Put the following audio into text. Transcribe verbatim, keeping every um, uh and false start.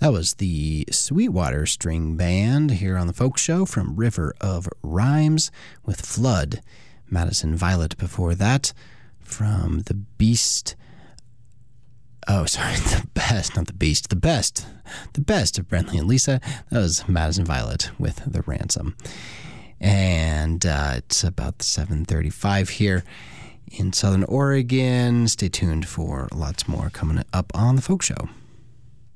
That was the Sweetwater String Band here on the Folk Show from River of Rhymes with Flood. Madison Violet before that from The Beast. Oh, sorry, The Best, not The Beast. The Best. The Best of Brentley and Lisa. That was Madison Violet with The Ransom. And uh, it's about seven thirty-five here in Southern Oregon. Stay tuned for lots more coming up on the Folk Show.